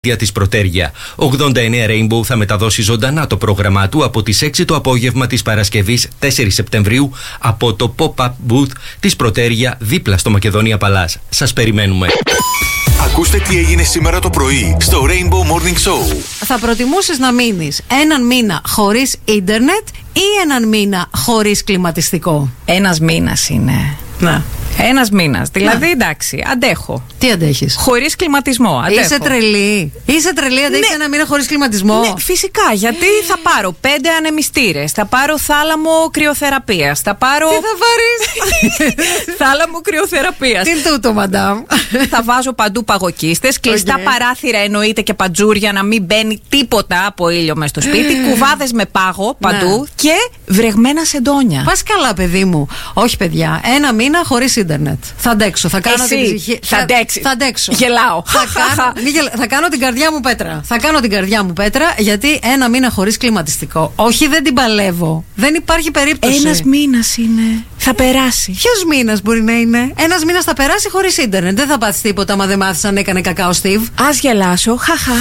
Για της Πρωτέρια. 89 Rainbow θα μεταδώσει ζωντανά το πρόγραμμά του από τις 6 το απόγευμα της Παρασκευής 4 Σεπτεμβρίου από το pop-up booth της Πρωτέρια δίπλα στο Μακεδονία Παλάς. Σας περιμένουμε. Ακούστε τι έγινε σήμερα το πρωί στο Rainbow Morning Show. Θα προτιμούσες να μείνεις έναν μήνα χωρίς ίντερνετ ή έναν μήνα χωρίς κλιματιστικό? Ένας μήνας είναι. Να. Ένας μήνας. Δηλαδή, εντάξει, αντέχω. Τι αντέχεις? Χωρίς κλιματισμό. Αντέχω. Είσαι τρελή. Είσαι τρελή, αντέχεις ένα μήνα χωρίς κλιματισμό? Ναι, φυσικά. Γιατί θα πάρω 5 ανεμιστήρες, θα πάρω θάλαμο κρυοθεραπείας, θα πάρω. Τι θα πάρεις? Θάλαμο κρυοθεραπείας. Τι είναι τούτο, μαντάμ? Θα βάζω παντού παγοκίστες, κλειστά παράθυρα εννοείται και παντζούρια να μην μπαίνει τίποτα από ήλιο μες στο σπίτι, κουβάδες με πάγο παντού και βρεγμένα σεντόνια. Πας καλά, παιδί μου. Όχι, παιδιά, ένα μήνα χωρίς ίντερνετ. Θα αντέξω. Θα κάνω την ψυχή. Θα αντέξω. Γελάω. Θα κάνω την καρδιά μου πέτρα. Θα κάνω την καρδιά μου πέτρα, γιατί ένα μήνα χωρίς κλιματιστικό. Όχι, δεν την παλεύω. Δεν υπάρχει περίπτωση. Ένας μήνας είναι. Θα περάσει. Ποιος μήνας μπορεί να είναι? Ένας μήνας θα περάσει χωρίς ίντερνετ. Δεν θα πάθεις τίποτα άμα δεν μάθεις αν έκανε κακάο Στίβ. Ας γελάσω. Χαχα.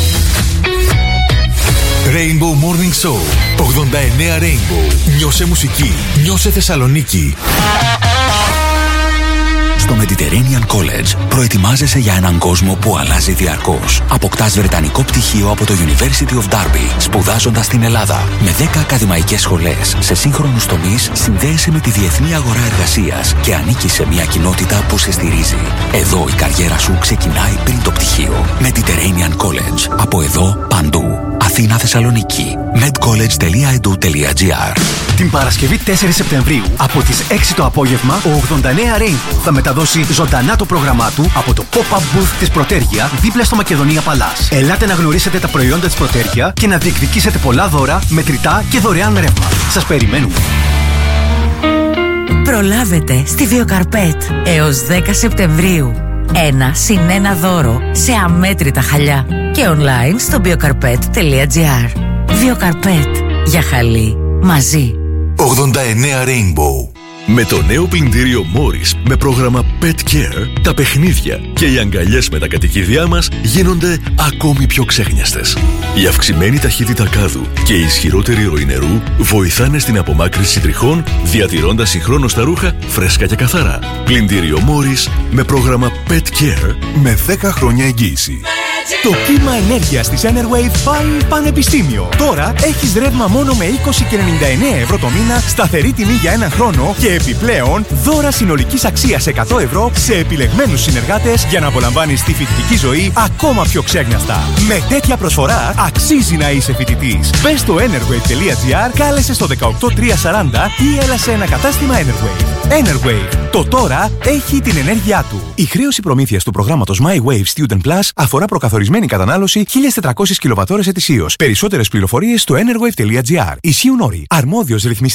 Rainbow Morning Show. 89 Rainbow. Νιώσε μουσική. Νιώσε Θεσσαλονίκη. Στο Mediterranean College προετοιμάζεσαι για έναν κόσμο που αλλάζει διαρκώς. Αποκτάς βρετανικό πτυχίο από το University of Derby, σπουδάζοντας στην Ελλάδα. Με 10 ακαδημαϊκές σχολές σε σύγχρονους τομείς, συνδέεσαι με τη διεθνή αγορά εργασίας και ανήκεις σε μια κοινότητα που σε στηρίζει. Εδώ η καριέρα σου ξεκινάει πριν το πτυχίο. Mediterranean College. Από εδώ παντού. Αθήνα, Θεσσαλονίκη. medcollege.edu.gr. Την Παρασκευή 4 Σεπτεμβρίου από τις 6 το απόγευμα, ο 89 Rainbow θα μεταδώσει ζωντανά το πρόγραμμά του από το pop-up booth της Πρωτέρια δίπλα στο Μακεδονία Παλάς. Ελάτε να γνωρίσετε τα προϊόντα της Πρωτέρια και να διεκδικήσετε πολλά δώρα, μετρητά και δωρεάν ρεύμα. Σας περιμένουμε. Προλάβετε στη Βιοκαρπέτ έως 10 Σεπτεμβρίου. 1+1 δώρο σε αμέτρητα χαλιά και online στο biocarpet.gr. Βιοκαρπέτ. Για χαλί. Μαζί. 89 Rainbow. Με το νέο πλυντήριο Morris με πρόγραμμα Pet Care, τα παιχνίδια και οι αγκαλιές με τα κατοικίδια μας γίνονται ακόμη πιο ξέχνιαστες. Η αυξημένη ταχύτητα κάδου και η ισχυρότερη ροή νερού βοηθάνε στην απομάκρυνση τριχών, διατηρώντας συγχρόνως τα ρούχα φρέσκα και καθαρά. Πλυντήριο Morris με πρόγραμμα Pet Care με 10 χρόνια εγγύηση. Το κύμα ενέργειας της Enerwave πάει πανεπιστήμιο. Τώρα έχεις ρεύμα μόνο με 20,99 € το μήνα, σταθερή τιμή για ένα χρόνο και επιπλέον δώρα συνολικής αξίας 100 € σε επιλεγμένους συνεργάτες για να απολαμβάνεις τη φοιτητική ζωή ακόμα πιο ξέγνιαστα. Με τέτοια προσφορά αξίζει να είσαι φοιτητής. Μπες στο enerwave.gr, κάλεσε στο 18340 ή έλα σε ένα κατάστημα Enerwave. Enerwave. Το τώρα έχει την ενέργειά του. Η χρέωση προμήθειας του προγράμματος My Wave Student Plus αφορά προκαθορισμένη κατανάλωση 1.400 kWh ετησίως. Περισσότερες πληροφορίες στο enerwave.gr. Ισχύουν όροι. Αρμόδιος ρυθμιστής.